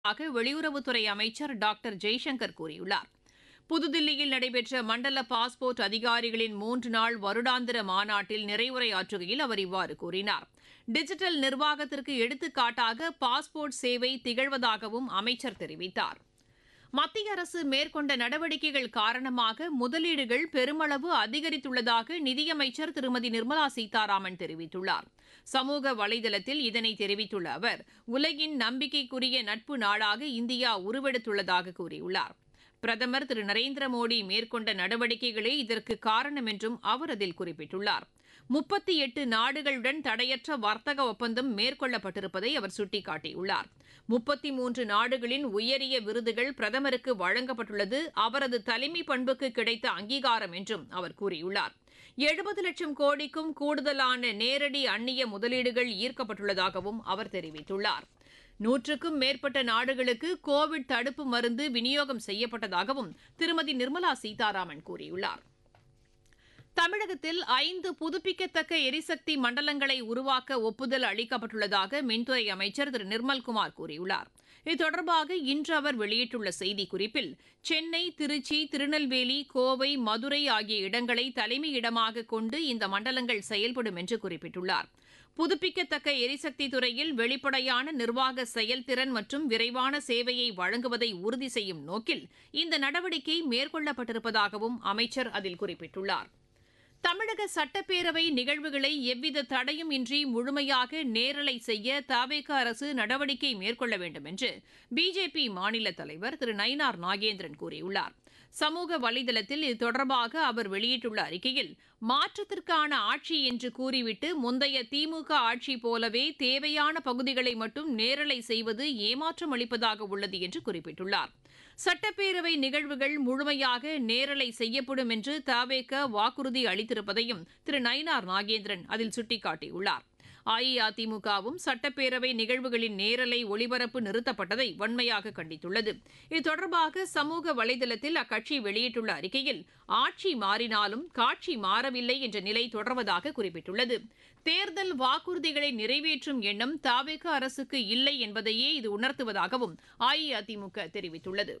வெளியுறவுத்துறை அமைச்சர் டாக்டர் ஜெய்சங்கர் கூறியுள்ளார். புதுதில்லியில் நடைபெற்ற மண்டல பாஸ்போர்ட் அதிகாரிகளின் 3 நாள் வருடாந்திர மாநாட்டில் நிறைவுரையாற்றுகையில் அவர் இவ்வாறு கூறினார். டிஜிட்டல் நிர்வாகத்திற்கு எடுத்துக்காட்டாக பாஸ்போர்ட் சேவை திகழ்வதாகவும் அமைச்சர் தெரிவித்தார். மத்திய அரசு மேற்கொண்ட நடவடிக்கைகள் காரணமாக முதலீடுகள் பெருமளவு அதிகரித்துள்ளதாக நிதியமைச்சர் திருமதி நிர்மலா சீதாராமன் தெரிவித்துள்ளார். சமூக வலைதளத்தில் இதனை தெரிவித்துள்ள அவர், உலகின் நம்பிக்கைக்குரிய நட்பு நாடாக இந்தியா உருவெடுத்துள்ளதாக கூறியுள்ளார். பிரதமர் திரு நரேந்திர மோடி மேற்கொண்ட நடவடிக்கைகளே இதற்கு காரணம் என்றும் அவர் அதில் குறிப்பிட்டுள்ளார். 38 நாடுகளுடன் தடையற்ற வர்த்தக ஒப்பந்தம் மேற்கொள்ளப்பட்டிருப்பதை அவர் சுட்டிக்காட்டியுள்ளார். 33 நாடுகளின் உயரிய விருதுகள் பிரதமருக்கு வழங்கப்பட்டுள்ளது அவரது தலைமை பண்புக்கு கிடைத்த அங்கீகாரம் என்றும் அவர் கூறியுள்ளார். 70 லட்சம் கோடிக்கும் கூடுதலான நேரடி அந்நிய முதலீடுகள் ஈர்க்கப்பட்டுள்ளதாகவும் அவர் தெரிவித்துள்ளார். 100க்கும் மேற்பட்ட நாடுகளுக்கு கோவிட் தடுப்பு மருந்து விநியோகம் செய்யப்பட்டதாகவும் திருமதி நிர்மலா சீதாராமன் கூறியுள்ளார். தமிழகத்தில் 5 புதுப்பிக்கத்தக்க எரிசக்தி மண்டலங்களை உருவாக்க ஒப்புதல் அளிக்கப்பட்டுள்ளதாக மின்துறை அமைச்சர் திரு நிர்மல்குமார் கூறியுள்ளார். இது தொடர்பாக இன்று அவர் வெளியிட்டுள்ள செய்திக்குறிப்பில், சென்னை, திருச்சி, திருநெல்வேலி, கோவை, மதுரை ஆகிய இடங்களை தலைமையிடமாக கொண்டு இந்த மண்டலங்கள் செயல்படும் என்று குறிப்பிட்டுள்ளார். புதுப்பிக்கத்தக்க எரிசக்தி துறையில் வெளிப்படையான நிர்வாக செயல்திறன் மற்றும் விரைவான சேவையை வழங்குவதை உறுதி செய்யும் நோக்கில் இந்த நடவடிக்கை மேற்கொள்ளப்பட்டிருப்பதாகவும் அமைச்சர் அதில் குறிப்பிட்டுள்ளார். தமிழக சட்டப்பேரவை நிகழ்வுகளை எவ்வித தடையும் இன்றி முழுமையாக நேரலை செய்ய தவேக அரசு நடவடிக்கை மேற்கொள்ள வேண்டும் என்று பிஜேபி மாநில தலைவர் திரு நயினார் நாகேந்திரன் கூறியுள்ளார். சமூக வலைதளத்தில் இது தொடர்பாக அவர் வெளியிட்டுள்ள அறிக்கையில், மாற்றத்திற்கான ஆட்சி என்று கூறிவிட்டு முந்தைய திமுக ஆட்சி போலவே தேவையான பகுதிகளை மட்டும் நேரலை செய்வது ஏமாற்றம் அளிப்பதாக உள்ளது என்று குறிப்பிட்டுள்ளார். சட்டப்பேரவை நிகழ்வுகள் முழுமையாக நேரலை செய்யப்படும் என்று தவேக வாக்குறுதி அளித்திருப்பதையும் திரு நயினார் நாகேந்திரன் அதில் சுட்டிக்காட்டியுள்ளார். அஇஅதிமுகவும் சட்டப்பேரவை நிகழ்வுகளின் நேரலை ஒளிபரப்பு நிறுத்தப்பட்டதை வன்மையாக கண்டித்துள்ளது. இது தொடர்பாக சமூக வலைதளத்தில் அக்கட்சி வெளியிட்டுள்ள அறிக்கையில், ஆட்சி மாறினாலும் காட்சி மாறவில்லை என்ற நிலை தொடர்வதாக குறிப்பிட்டுள்ளது. தேர்தல் வாக்குறுதிகளை நிறைவேற்றும் எண்ணம் தவேக அரசுக்கு இல்லை என்பதையே இது உணர்த்துவதாகவும் அஇஅதிமுக தெரிவித்துள்ளது.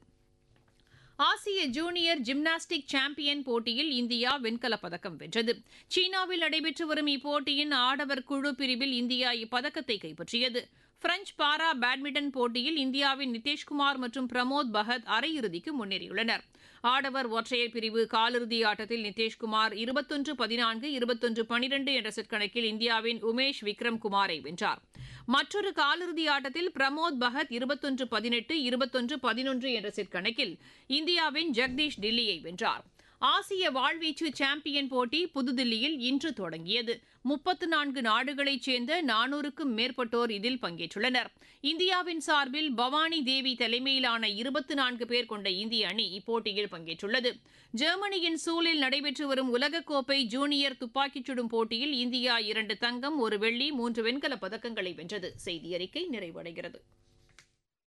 ஆசிய ஜூனியர் ஜிம்னாஸ்டிக் சாம்பியன் போட்டியில் இந்தியா வெண்கலப் பதக்கம் வென்றது. சீனாவில் நடைபெற்று வரும் இப்போட்டியின் ஆடவர் குழு பிரிவில் இந்தியா இப்பதக்கத்தை கைப்பற்றியது. பிரெஞ்ச் பாரா பேட்மிண்டன் போட்டியில் இந்தியாவின் நிதேஷ்குமார் மற்றும் பிரமோத் பகத் அரையிறுதிக்கு முன்னேறியுள்ளனர். ஆடவர் ஒற்றையர் பிரிவு காலிறுதி ஆட்டத்தில் நிதேஷ்குமார் 21-14, 21-12 என்ற செட் கணக்கில் இந்தியாவின் உமேஷ் விக்ரம் குமாரை வென்றார். மற்றொரு காலிறுதி ஆட்டத்தில் பிரமோத் பகத் 21-18, 21-11 என்ற செட் கணக்கில் இந்தியாவின் ஜெகதீஷ் டில்லியை வென்றார். ஆசிய வாழ்வீச்சு சாம்பியன் போட்டி புதுதில்லியில் இன்று தொடங்கியது. 34 நாடுகளைச் சேர்ந்த 400க்கும் மேற்பட்டோர் இதில் பங்கேற்றுள்ளனர். இந்தியாவின் சார்பில் பவானி தேவி தலைமையிலான 24 பேர் கொண்ட இந்திய அணி இப்போட்டியில் பங்கேற்றுள்ளது. ஜெர்மனியின் சூலில் நடைபெற்று வரும் உலகக்கோப்பை ஜூனியர் துப்பாக்கிச் சுடும் போட்டியில் இந்தியா 2 தங்கம், 1 வெள்ளி, 3 வெண்கலப் பதக்கங்களை வென்றது. செய்தி அறிக்கை நிறைவடைகிறது.